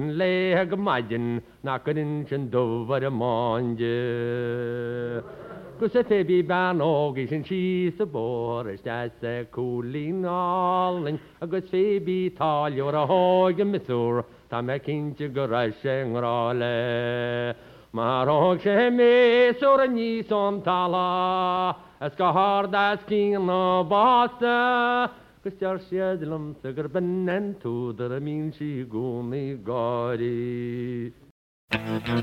le go maidin na gonin sin dóhar a máide. Gus a fébi ban ógi sin si sa bór is de sa cúlínáling agus fébi táliúr a hága misúr tá me cinnte go raibh sé ngráile. Mar óg sé méúr a níos an tala as go háda cían á básta gus tear siadlam sa gur bennen túdar a mín si gúnaí gáirí.